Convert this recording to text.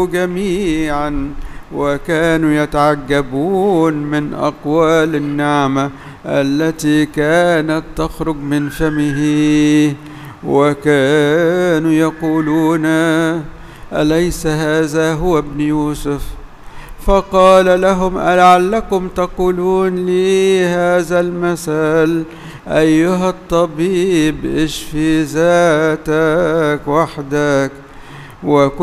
جميعا، وكانوا يتعجبون من أقوال النعمة التي كانت تخرج من فمه، وكانوا يقولون: أليس هذا هو ابن يوسف؟ فقال لهم: ألعلكم تقولون لي هذا المثل: أيها الطبيب اشفي ذاتك وحدك،